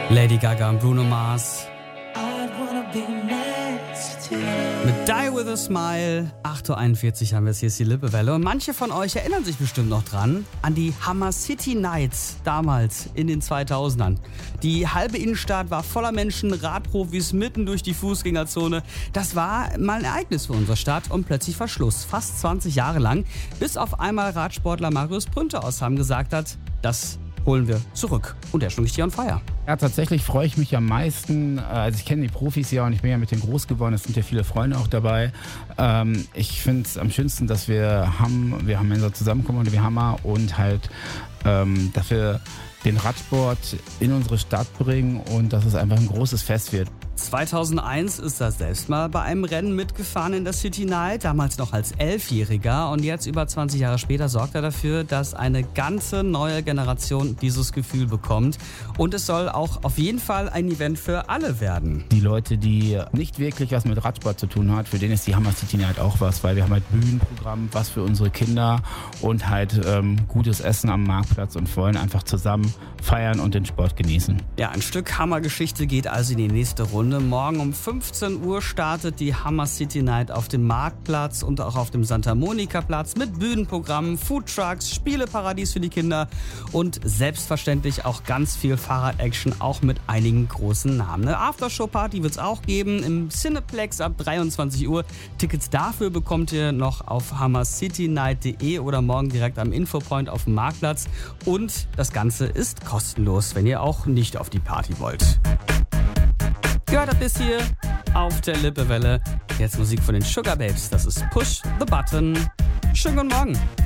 Lady Gaga und Bruno Mars. Mit Die With A Smile. 8.41 Uhr haben wir es, hier ist die Lippewelle. Und manche von euch erinnern sich bestimmt noch dran an die Hammer City Nights damals in den 2000ern. Die halbe Innenstadt war voller Menschen, Radprofis mitten durch die Fußgängerzone. Das war mal ein Ereignis für unsere Stadt und plötzlich war Schluss. Fast 20 Jahre lang, bis auf einmal Radsportler Marius Prünter aus Hamm gesagt hat, das holen wir zurück. Und der ist schon richtig on fire. Ja, tatsächlich freue ich mich am meisten. Also ich kenne die Profis ja und ich bin ja mit denen groß geworden. Es sind ja viele Freunde auch dabei. Ich finde es am schönsten, dass wir haben unser Zusammenkommen, wir Hammer und halt, dass wir den Radsport in unsere Stadt bringen und dass es einfach ein großes Fest wird. 2001 ist er selbst mal bei einem Rennen mitgefahren in der City Night, damals noch als 11-Jähriger, und jetzt über 20 Jahre später sorgt er dafür, dass eine ganze neue Generation dieses Gefühl bekommt, und es soll auch auf jeden Fall ein Event für alle werden. Die Leute, die nicht wirklich was mit Radsport zu tun hat, für den ist die Hammer City Night auch was, weil wir haben halt Bühnenprogramm, was für unsere Kinder und halt gutes Essen am Marktplatz und wollen einfach zusammen feiern und den Sport genießen. Ja, ein Stück Hammergeschichte geht also in die nächste Runde. Morgen um 15 Uhr startet die Hammer City Night auf dem Marktplatz und auch auf dem Santa Monica Platz mit Bühnenprogrammen, Foodtrucks, Spieleparadies für die Kinder und selbstverständlich auch ganz viel Fahrrad-Action, auch mit einigen großen Namen. Eine Aftershow-Party wird es auch geben im Cineplex ab 23 Uhr. Tickets dafür bekommt ihr noch auf hammercitynight.de oder morgen direkt am Infopoint auf dem Marktplatz. Und das Ganze ist kostenlos, wenn ihr auch nicht auf die Party wollt. Gehört habt bis hier auf der Lippewelle. Jetzt Musik von den Sugar Babes. Das ist Push the Button. Schönen guten Morgen.